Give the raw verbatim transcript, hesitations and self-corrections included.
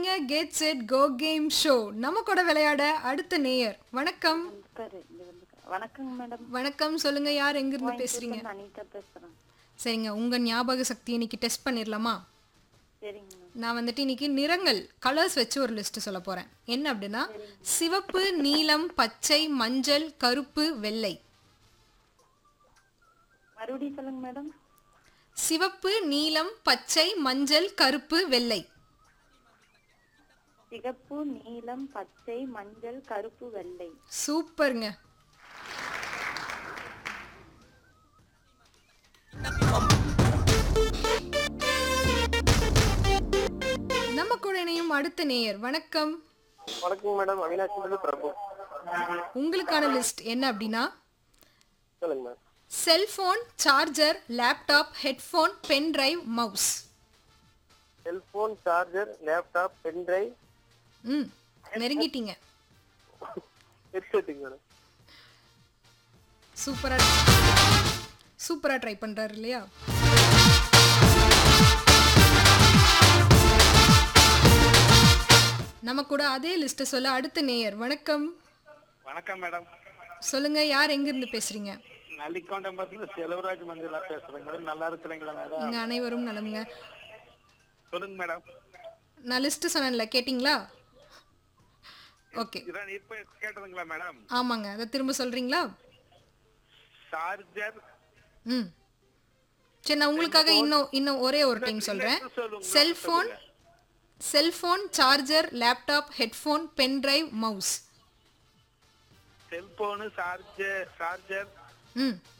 கேளுங்க get set go game show. நம்ம கூட விளையாட அடுத்த நேயர். வணக்கம். வணக்கங்க மேடம். வணக்கம், சொல்லுங்க யார் எங்க இருந்து பேசுறீங்க? அனிதா பேசுறேன். சரிங்க, உங்க ஞாபக சக்தி இன்னைக்கு டெஸ்ட் பண்ணிரலாமா? சரிங்க மேம். நான் வந்துட்டு இன்னைக்கு நிறங்கள் கலர்ஸ் வச்சு ஒரு லிஸ்ட் சொல்ல போறேன். என்ன அப்படின்னா சிவப்பு, நீலம், பச்சை, மஞ்சள், கருப்பு, வெள்ளை. மறுபடியும் சொல்லுங்க மேடம். சிவப்பு, நீலம், பச்சை, மஞ்சள், கருப்பு, வெள்ளை. சிகப்பு, நீலம், பச்சை, மஞ்சள், கருப்பு, வெள்ளை. சூப்பர்ங்க. நம்ம கூட இணையும் அடுத்த நேயர். வணக்கம். வணக்கம் மேடம். அவினாஷ் பிரபு. உங்களுக்கான லிஸ்ட் என்ன அப்படின்னா சொல்லுங்க ma'am. Cellphone, charger, laptop, headphone, pen drive, mouse. Cellphone, charger, laptop, pen drive. ம் நெருங்கிட்டீங்க. ஹெட்செட்டுங்க மேடம். சூப்பரா சூப்பரா ட்ரை பண்றாரு இல்லையா? நம்ம கூட அதே லிஸ்ட் சொல்ல அடுத்த நேயர். வணக்கம். வணக்கம் மேடம். சொல்லுங்க யார் எங்க இருந்து பேசுறீங்க? நல்லிக்கோண்டம்பத்துல செல்வராஜ் மஞ்சளா பேசுறேன் மேடம். நல்லா இருக்கிறீங்களா மேடம்? இங்க அனைவரும் நலமுங்க. சொல்லுங்க மேடம். நான் லிஸ்ட் சொன்னேன்ல, கேட்டிங்களா? ஓகே, இதான் இப்ப கேட்டதுங்களா மேடம்? ஆமாங்க, அதை திரும்ப சொல்றீங்களா? சார்ஜர். ம் சரி, நான் உங்களுக்காக இன்னும் இன்னும் ஒரே ஒரு டைம் சொல்றேன். Cellphone, cellphone, charger, laptop, headphone, pen drive, mouse. Cellphone, charger, charger, ம்